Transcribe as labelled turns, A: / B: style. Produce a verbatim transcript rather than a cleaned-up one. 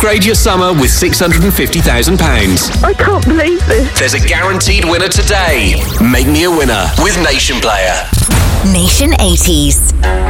A: Upgrade your summer with six hundred fifty thousand pounds.
B: I can't believe this.
A: There's a guaranteed winner today. Make me a winner with Nation Player.
C: Nation eighties.